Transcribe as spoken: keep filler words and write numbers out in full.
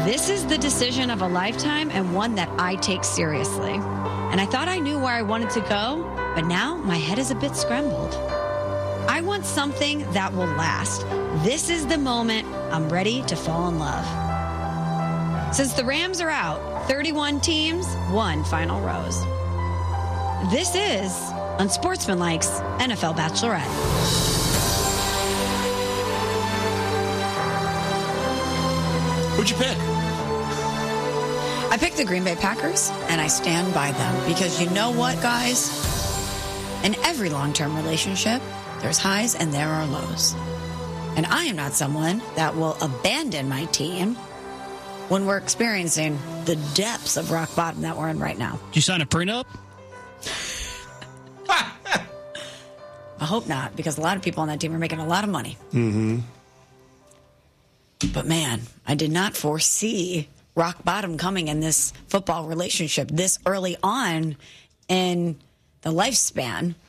This is the decision of a lifetime and one that I take seriously. And I thought I knew where I wanted to go, but now my head is a bit scrambled. I want something that will last. This is the moment I'm ready to fall in love. Since the Rams are out, thirty-one teams, one final rose. This is Unsportsmanlike's N F L Bachelorette. Who'd you pick? I picked the Green Bay Packers, and I stand by them. Because you know what, guys? In every long-term relationship, there's highs and there are lows. And I am not someone that will abandon my team when we're experiencing the depths of rock bottom that we're in right now. Did you sign a prenup? I hope not, because a lot of people on that team are making a lot of money. Mm-hmm. But man, I did not foresee rock bottom coming in this football relationship this early on in the lifespan